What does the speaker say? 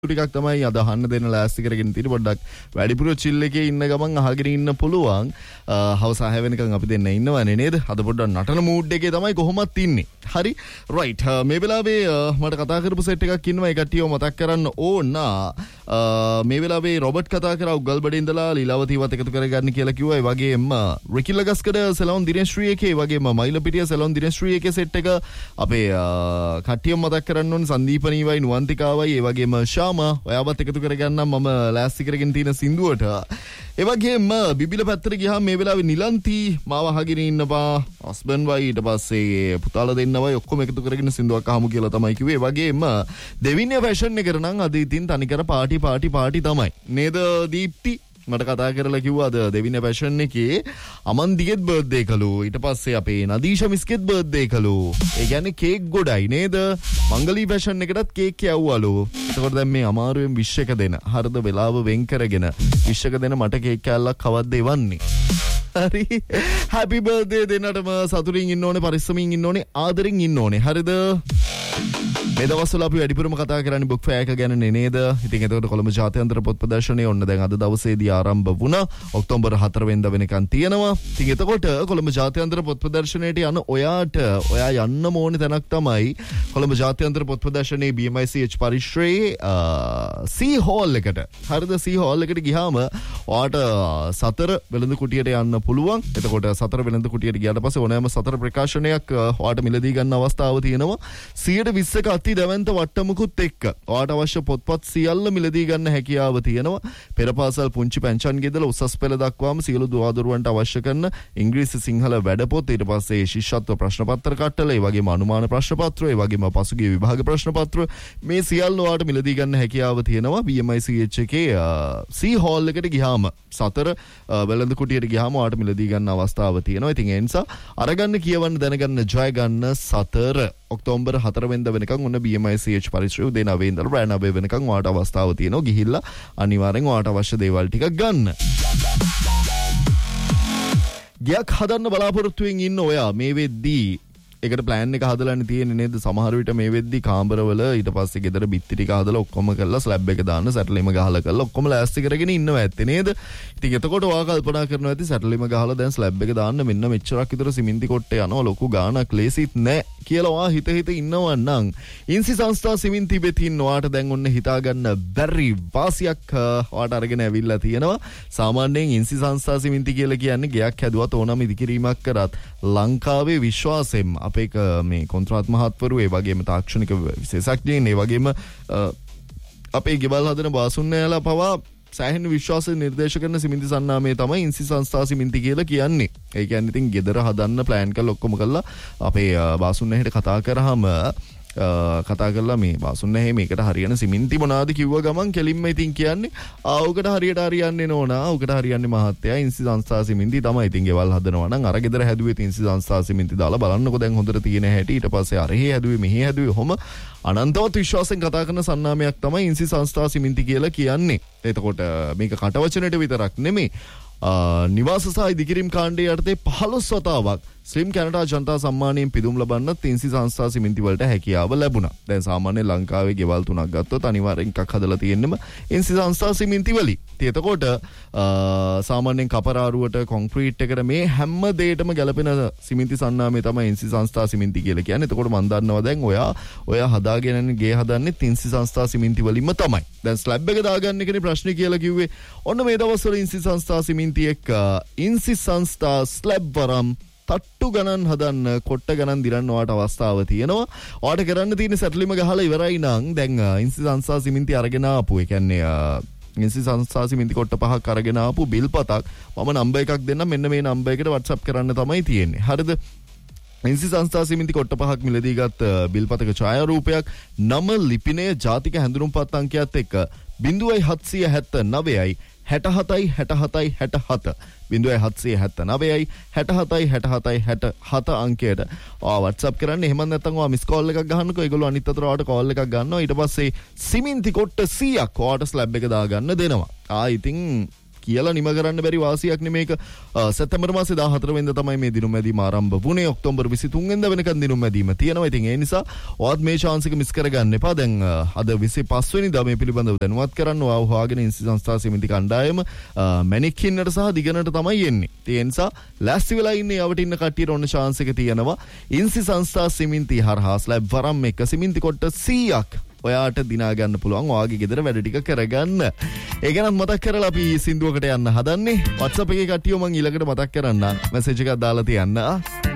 ටිකක් තමයි අද අහන්න දෙන්න ලෑස්ති කරගෙන තියෙන්නේ. පොඩ්ඩක් වැඩිපුර chill එකේ ඉන්න ගමන් අහගෙන ඉන්න පුළුවන්. හවස 6 වෙනකන් අපි දෙන්න ඉන්නවනේ නේද? අද පොඩ්ඩක් නටන මූඩ් එකේ තමයි කොහොමත් ඉන්නේ. හරි. රයිට්. මේ වෙලාවේ මට කතා කරපු සෙට් එකක් ඉන්නවා. ඒ කට්ටියව මතක් කරන්න ඕන. මේ වෙලාවේ රොබර්ට් කතා කරා උගල්බඩේ ඉඳලා ලීලාවතීවත් එකතු කරගන්න කියලා කිව්වා. ඒ වගේම රිකිල ගස්කඩ සෙලොන් දිනේශ්‍රී එකේ, ඒ වගේම මයිලපිටිය සෙලොන් දිනේශ්‍රී එකේ සෙට් එක අපේ කට්ටියව මතක් කරන්න ඕන. සංදීපනීවයි නුවන්තිකාවයි, ඒ වගේම ඔයාවත් එකතු කරගන්නම් මම ලෑස්ති කරගෙන තියෙන සින්දුවට. ඒ වගේම බිබිල පැත්තට ගියාම මේ වෙලාවේ නිලන්ති මාව අහගෙන ඉන්නවා. හස්බන්ඩ් වයි ඊට පස්සේ පුතාලා දෙන්නවයි ඔක්කොම එකතු කරගෙන සින්දුවක් අහමු කියලා තමයි කිව්වේ. ඒ වගේම දෙවිනිය ෆැෂන් එකට නම් අද ඉතින් තනිකර පාටි තමයි. නේද දීප්ති? මට කතා කරලා කිව්වාද දෙවිනිය ෆැෂන් එකේ අමන්දිගෙත් බර්ත්ඩේ කළු. ඊට පස්සේ අපේ නදීෂා මිස්කෙත් බර්ත්ඩේ කළු. ඒ කියන්නේ කේක් ගොඩයි නේද? මංගලී ෆැෂන් එකටත් කේක් යවුවලු. එතකොට දැන් මේ අමාරුවෙන් විශ් එක දෙන. හරිද වෙලාව වෙන් කරගෙන විශ් එක දෙන මට කේක් කෑල්ලක් කවද්ද එවන්නේ. හරි. හැපි බර්ත්ඩේ දෙන්නටම සතුටින් ඉන්න ඕනේ, පරිස්සමින් ඉන්න ඕනේ, ආදරෙන් ඉන්න ඕනේ. හරිද? මේ දවස්වල අපි වැඩිපුරම කතා කරන්නේ බුක් ෆෙයාර් එක ගැන නේද? ඉතින් එතකොට කොළඹ ජාත්‍යන්තර පොත් ප්‍රදර්ශනය ඔන්න දැන් අද දවසේදී ආරම්භ වුණා. ඔක්තෝබර් 4 වෙනිදා වෙනකන් තියෙනවා. ඉතින් එතකොට කොළඹ ජාත්‍යන්තර පොත් ප්‍රදර්ශනයට යන ඔයා යන්න ඕනේ තැනක් තමයි කොළඹ ජාත්‍යන්තර පොත් ප්‍රදර්ශනයේ BMICH පරිශ්‍රයේ C හෝල් එකට. හරිද? C හෝල් එකට ගියාම ඔයාට සතර වෙළඳ කුටියට යන්න පුළුවන්. එතකොට සතර වෙළඳ කුටියට ගියාට පස්සේ ඕනෑම සතර ප්‍රකාශනයක් ඔයාට මිලදී ගන්න අවස්ථාව තියෙනවා. 120ක අති දැවැන්ත වට්ටමකුත් එක්ක ඔයාට අවශ්‍ය පොත්පත් සියල්ල මිලදී ගන්න හැකියාව තියෙනවා. පෙරපාසල් පුංචි පැංචන් ගෙදල උසස් පෙළ දක්වාම සියලු දුවදරුවන්ට අවශ්‍ය කරන ඉංග්‍රීසි සිංහල වැඩපොත්, ඊට පස්සේ ශිෂ්‍යත්ව ප්‍රශ්න පත්‍ර කට්ටල, ඒ වගේම අනුමාන ප්‍රශ්න පත්‍ර, ඒ වගේම පසුගිය විභාග ප්‍රශ්න පත්‍ර, මේ සියල්ල ඔයාට මිලදී ගන්න හැකියාව තියෙනවා. BMICH එකේ C හෝල් එකට ගියාම සතර වෙළඳ කුටියට ගියාම ඔයාට මිලදී ගන්න අවස්ථාව තියෙනවා. ඉතින් ඒ නිසා අරගන්න, කියවන්න, දැනගන්න, ජය ගන්න සතර ඔක්තෝබර් 4 වෙනිදා වෙනකන් ඔන්න BMICH පරිශ්‍රය උදේ 9 ඉඳලා රෑ 9 වෙනකන් ඔයාට අවස්ථාව තියෙනවා. ගිහිල්ලා අනිවාර්යෙන් ඔයාට අවශ්‍ය දේවල් ටික ගන්න. ගයක් හදන්න බලාපොරොත්තුෙන් ඉන්න ඔයා මේ වෙද්දී ඒකට ප්ලෑන් එක හදලානේ තියෙන්නේ නේද? සමහර විට මේ වෙද්දී කාමරවල ඊට පස්සේ ගෙදර බිත්ති ටික හදලා ඔක්කොම කරලා ස්ලැබ් එක දාන්න, සැටලෙම ගහලා කරලා ඔක්කොම ලෑස්ති කරගෙන ඉන්නවා ඇත්තේ නේද? ඉතින් එතකොට ඔයා කල්පනා කරනවා ඇති සැටලෙම ගහලා දැන් ස්ලැබ් එක දාන්න මෙන්න මෙච්චරක් විතර සිමෙන්ති කොට්ටේ යනවා, ලොකු ගාණක් ලේසිත් නෑ කියලා ඔයා හිත ඉන්නවා නම් ඉන්සි සංස්ථා සිමෙන්ති බෙතින් ඔයාට දැන් ඔන්න හිතා ගන්න බැරි වාසියක් ඔයාට අරගෙන ඇවිල්ලා තියෙනවා. සාමාන්‍යයෙන් ඉන්සි සංස්ථා සිමෙන්ති කියලා කියන්නේ ගයක් හැදුවත් ඕනම ඉදිකිරීමක් කරත් ලංකාවේ විශ්වාසයෙන් අපේ මේ කොන්ත්‍රාත් මහත්වරු, ඒ වගේම තාක්ෂණික විශේෂඥයින්, ඒ වගේම අපේ ගෙවල් හදන බාසුන්නෑලා පවා සෑහෙන විශ්වාසයෙන් නිර්දේශ කරන සිමෙන්ති සන්නාමය තමයි ඉන්සි සංස්ථා සිමෙන්ති කියලා කියන්නේ. ඒ කියන්නේ ඉතින් ගෙදර හදන්න ප්ලෑන් කරලා ඔක්කොම කරලා අපේ බාසුන්නෑහෙට කතා කරලා මේ බාසුන්නෑහේ මේකට හරියන සිමෙන්ති මොනවාද කිව්ව ගමන් කෙලින්ම ඉතින් කියන්නේ ආවකට හරියට හරියන්නේ නෝනා, උකට හරියන්නේ මහත්තයා, ඉන්සි සංස්ථා සිමෙන්ති තමයි. ඉතින් ගෙවල් හදනවා නම් අර ගෙදර හැදුවේ ඉන්සි සංස්ථා සිමෙන්ති දාලා බලන්නකො දැන් හොඳට තියෙන හැටි. ඊට පස්සේ අරහේ හැදුවේ මෙහි හැදුවේ ඔහොම අනන්තවත් විශ්වාසයෙන් කතා කරන සන්නාමයක් තමයි ඉන්සි සංස්ථා සිමෙන්ති කියලා කියන්නේ. එතකොට මේක කටවචනට විතරක් නෙමෙයි, නිවාස සහ ඉදිකිරීම් කාණ්ඩයේ යටතේ 15 වතාවක් ස්ලිම් කැනඩා ජනතා සම්මානයෙන් පිදුම් ලබන්නත් ඉන්සි සංස්ථා සිමෙන්ති වලට හැකියාව ලැබුණා. දැන් සාමාන්‍ය ලංකාවේ ගෙවල් 3ක් ගත්තොත් අනිවාර්යෙන් එකක් හදලා තියෙන්නම ඉන්සි සංස්ථා සිමෙන්ති වලින්. එතකොට සාමාන්‍යයෙන් කපරාරුවට, කොන්ක්‍රීට් එකට මේ හැම දෙයකටම ගැලපෙන සිමෙන්ති සන්නාමය තමයි ඉන්සි සංස්ථා සිමෙන්ති කියලා කියන්නේ. එතකොට මම දන්නවා දැන් ඔයා හදාගෙන ගේ හදන්නේ ඉන්සි සංස්ථා සිමෙන්ති වලින්ම තමයි. දැන් ස්ලැබ් එක දාගන්න එකනේ ප්‍රශ්නේ කියලා කිව්වේ. ඔන්න මේ දවස්වල ඉන්සි සංස්ථා සිමෙන්ති එක්ක ඉන්සි සංස්ථා ස්ලැබ් වරම් තට්ටු ගණන් හදන්න, කොට්ට ගණන් දිරන්න ඔයාට අවස්ථාව තියෙනවා. ඔයාට කරන්න තියෙන සැටලිම ගහලා ඉවරයි නම් දැන් ඉන්සි සංස්ථා සිමෙන්ති අරගෙන ආපු, ඒ කියන්නේ ඉන්සි සංස්ථා සිමෙන්ති කොට්ට 5ක් අරගෙන ආපු බිල්පතක් මම නම්බර් එකක් දෙන්නම්. මෙන්න මේ නම්බර් එකට WhatsApp කරන්න තමයි තියෙන්නේ. හරිද? ඉන්සි සංස්ථා සිමෙන්ති කොට්ට 5ක් මිලදී ගත් බිල්පතක ඡායාරූපයක්, නම, ලිපිනය, ජාතික හැඳුනුම්පත් අංකයත් එක්ක 0779යි 67යි 67යි 67 0779යි 67යි 67යි 67 අංකයට WhatsApp කරන්න. එහෙම නැත්නම් ඔයා මිස් කෝල් එකක් ගහන්නකෝ. ඒගොල්ලෝ අනිත් අතට ඔයාට කෝල් එකක් ගන්නවා. ඊට පස්සේ සිමෙන්ති කොට්ට 100ක් ඔයාට ස්ලැබ් එක දාගන්න දෙනවා. ඉතින් කියලා නිම කරන්න බැරි වාසියක් නෙමේක. සැප්තැම්බර් මාසේ 14 වෙනිදා තමයි මේ දිනුම් මැදීම ආරම්භ වුණේ. ඔක්තෝබර් 23 වෙනිදා වෙනකන් දිනුම් මැදීම තියෙනවා. ඉතින් ඒ නිසා ඔයත් මේ chance එක මිස් කරගන්න එපා. දැන් අද 25 වෙනිදා මේ පිළිබඳව දැනුවත් කරන්න ඔයා හොයාගෙන ඉන්සි සංස්ථා සමිති කණ්ඩායම මැනික් ඉන්නට සහ දිගනට තමයි එන්නේ. ඒ නිසා ලෑස්ති වෙලා ඉන්නේ යවට ඉන්න කට්ටියට ඔන්න chance එක තියෙනවා. ඉන්සි සංස්ථා සමිති හරහා ස්ලැබ් වරම් එක සිමෙන්ති කොට 100ක් ඔයාට දිනා ගන්න පුළුවන්. ඔයාගේ ගෙදර වැඩ ටික කරගන්න. ඒ ගැනත් මතක් කරලා අපි සින්දුවකට යන්න හදන්නේ. WhatsApp එකේ කට්ටියෝ මම ඊළඟට මතක් කරන්න. මැසේජ් එකක් දාලා තියන්න.